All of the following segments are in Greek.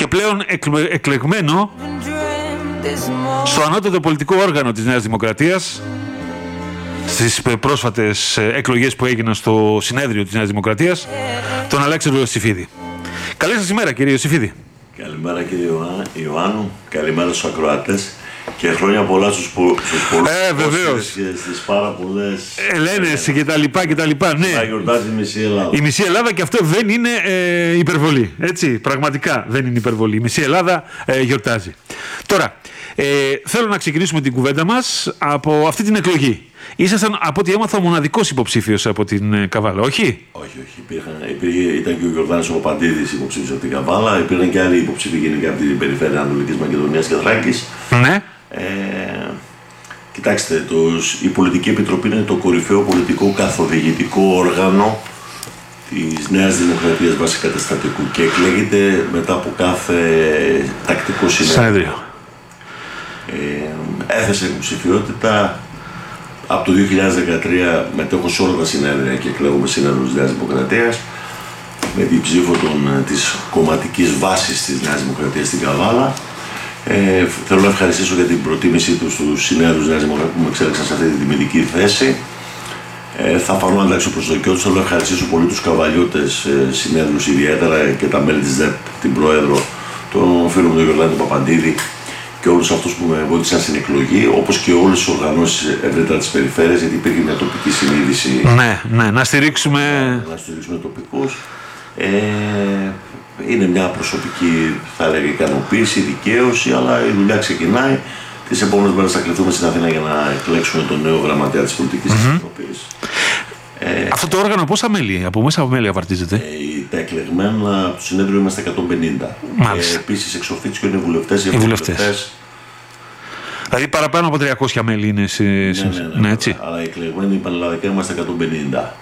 και πλέον εκλεγμένο στο ανώτατο πολιτικό όργανο της Νέας Δημοκρατίας στις πρόσφατες εκλογές που έγιναν στο συνέδριο της Νέας Δημοκρατίας, τον Αλέξανδρο Ιωσήφιδη. Καλή σας ημέρα, κύριε Ιωσήφιδη. Καλημέρα, κύριε Ιωάννου. Καλημέρα στους ακροατές. Και χρόνια πολλά στους πολλούς βεβαίως. και στις πάρα πολλές Ελένες και τα λοιπά, ναι. Θα γιορτάζει η μισή Ελλάδα. Η μισή Ελλάδα, και αυτό δεν είναι υπερβολή. Έτσι, πραγματικά δεν είναι υπερβολή. Η μισή Ελλάδα γιορτάζει. Τώρα, θέλω να ξεκινήσουμε την κουβέντα μας από αυτή την εκλογή. Ήσασταν, από ό,τι έμαθα, ο μοναδικός υποψήφιος από την Καβάλα, όχι? Όχι. Ήταν και ο Γιορδάνης ο Παπαντίδης υποψήφιος από την Καβάλα. Υπήρχαν και άλλοι υποψήφοι γενικά από την περιφέρεια Ανατολικής Μακεδονίας και Θράκης. Ναι. Κοιτάξτε, η Πολιτική Επιτροπή είναι το κορυφαίο πολιτικό καθοδηγητικό όργανο της Νέας Δημοκρατίας βάσει καταστατικού και εκλέγεται μετά από κάθε τακτικό συνέδριο. Έθεσε υποψηφιότητα. Από το 2013 μετέχω σε όλα τα συνέδρια και εκλέγομαι συνέδριο της Νέας Δημοκρατίας με την ψήφο της κομματικής βάσης της Νέας Δημοκρατίας στην Καβάλα. Θέλω να ευχαριστήσω για την προτίμησή του στους συνέδρους Νέας Δημοκρατίας που με εξέλεξαν σε αυτή την τιμητική θέση. Θα φανώ να αλλάξω προσδοκιό τους. Θέλω να ευχαριστήσω πολύ τους καβαλιώτες συνέδρους, ιδιαίτερα και τα μέλη της ΔΕΠ, την Πρόεδρο, τον φίλο μου τον Γιορδάνη Παπαντίδη και όλους αυτούς που με βοήθησαν στην εκλογή, όπως και όλες τις οργανώσεις ευρύτερα της περιφέρειας, γιατί υπήρχε μια τοπική συνείδηση. Ναι, να στηρίξουμε τοπικούς. Είναι μια προσωπική, θα έλεγα, ικανοποίηση, δικαίωση, αλλά η δουλειά ξεκινάει. Τις επόμενες μέρες θα κληθούμε στην Αθήνα για να εκλέξουμε τον νέο γραμματέα της Πολιτικής Επιτροπής. Αυτό το όργανο πόσα μέλη, από μέσα από μέλη απαρτίζεται? Τα εκλεγμένα από το συνέδριο είμαστε 150. Επίσης εξ οφίτσιο είναι βουλευτές. Οι βουλευτές. Δηλαδή παραπάνω από 300 μέλη είναι ναι, έτσι. Αλλά οι εκλεγμένοι πανελλαδικά είμαστε 150.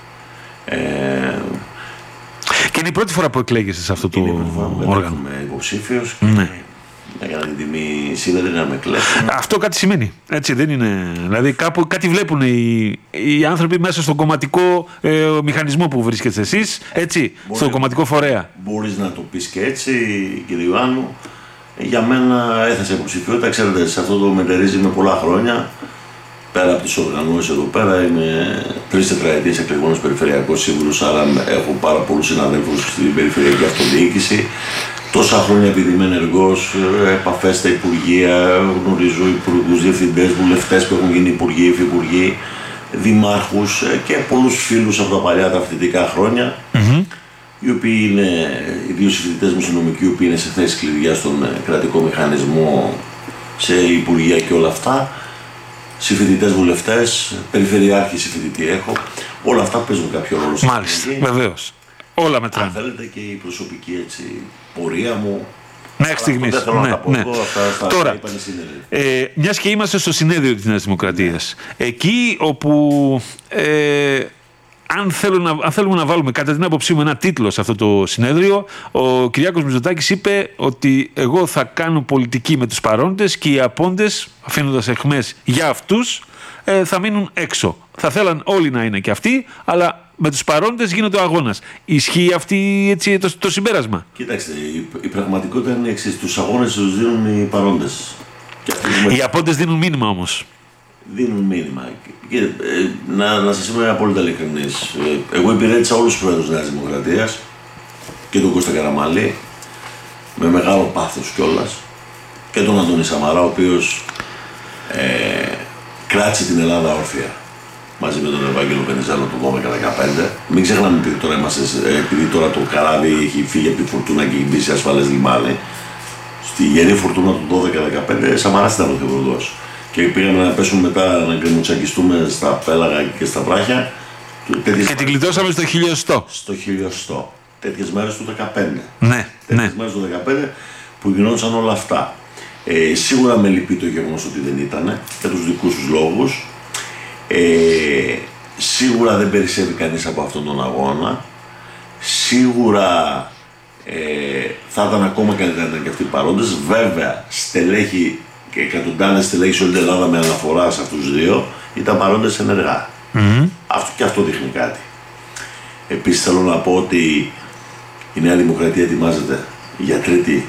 Και είναι η πρώτη φορά που εκλέγεσαι σε αυτό το όργανο. Είμαι υποψήφιος. Ναι. Έκανα την τιμή σύνεδροι να με κλέψουν. Αυτό κάτι σημαίνει. Έτσι δεν είναι? Δηλαδή κάπου κάτι βλέπουν οι άνθρωποι μέσα στον κομματικό μηχανισμό που βρίσκεστε εσείς, έτσι, στο κομματικό φορέα. Μπορείς να το πεις και έτσι, κύριε Ιωάννου. Για μένα έθεσε υποψηφιότητα. Ξέρετε, σε αυτό το μετερίζει με πολλά χρόνια. Πέρα από τις οργανώσεις εδώ πέρα, είμαι 3 τετραετίες εκλεγμένος περιφερειακός σύμβουλος, άρα έχω πάρα πολλούς συναδέλφους στην περιφερειακή αυτοδιοίκηση. Τόσα χρόνια επειδή είμαι ενεργός, επαφές στα υπουργεία, γνωρίζω υπουργούς, διευθυντές, βουλευτές που έχουν γίνει υπουργοί, υφυπουργοί, δημάρχους και πολλούς φίλους από τα παλιά τα φοιτητικά χρόνια, οι οποίοι είναι, ιδίως οι φοιτητές μου συνομικοί, οι οποίοι είναι σε θέση κλειδιά στον κρατικό μηχανισμό, σε υπουργεία και όλα αυτά. Συμφοιτητές, βουλευτές, περιφερειάρχη συμφοιτητή έχω. Όλα αυτά παίζουν κάποιο ρόλο. Μάλιστα, βεβαίως. Όλα μετράνε. Αν θέλετε και η προσωπική πορεία μου. Μέχρι στιγμής. Δεν θέλω να τα πω εδώ, Τώρα, μιας και είμαστε στο συνέδριο της Νέας Δημοκρατίας, εκεί όπου αν θέλουμε να βάλουμε κατά την άποψή μου ένα τίτλο σε αυτό το συνέδριο, ο Κυριάκος Μητσοτάκης είπε ότι εγώ θα κάνω πολιτική με τους παρόντες και οι απόντες, αφήνοντας αιχμές για αυτούς, θα μείνουν έξω. Θα θέλαν όλοι να είναι και αυτοί, αλλά με τους παρόντες γίνεται ο αγώνας. Ισχύει αυτή, έτσι, το συμπέρασμα? Κοίταξτε, η πραγματικότητα είναι εξής. Τους αγώνες τους δίνουν οι παρόντες. Οι απόντες δίνουν μήνυμα όμως. Δίνουν μήνυμα. Να σας είμαι απόλυτα ειλικρινής. Εγώ υπηρέτησα όλους τους πρόεδρους της Νέας Δημοκρατίας και τον Κώστα Καραμανλή με μεγάλο πάθος κιόλας, και τον Αντώνη Σαμαρά, ο οποίος κράτησε την Ελλάδα όρθια μαζί με τον Ευάγγελο Βενιζέλο το 12-15. Μην ξεχνάμε επειδή τώρα το καράβι έχει φύγει από τη Φουρτούνα και έχει μπει σε ασφαλές λιμάνι. Στη γερή Φουρτούνα του 12-15 Σαμαράς ήταν ο Θεοδός. Και πήγαμε να πέσουμε μετά, να γκρεμουτσακιστούμε στα πέλαγα και στα βράχια. Και την κλειτώσαμε στο 1000. Στο 1000. Τέτοιες μέρες του 15. Ναι. Τέτοιες μέρες του 15 που γινόντουσαν όλα αυτά. Σίγουρα με λυπεί το γεγονός ότι δεν ήταν, για τους δικούς τους λόγους. Σίγουρα δεν περισσεύει κανείς από αυτόν τον αγώνα. Σίγουρα θα ήταν ακόμα καλύτερα να ήταν και αυτοί οι παρόντες. Βέβαια, στελέχη και εκατοντάδες στελέχη σε όλη την Ελλάδα με αναφορά σε αυτούς τους δύο ήταν παρόντες ενεργά. Και αυτό δείχνει κάτι. Επίσης θέλω να πω ότι η Νέα Δημοκρατία ετοιμάζεται για τρίτη